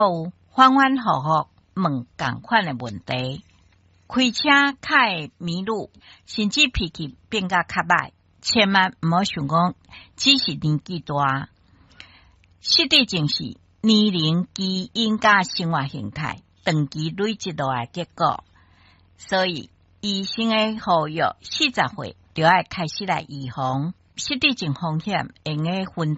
有反反复复问同款的问题，开车较会迷路，甚至脾气变甲较歹，千万毋好想讲只是年纪大，实际正是年龄基因甲生活形态长期累积落来结果。所以医生的呼吁，40岁就要开始来预防失智症风险，用个分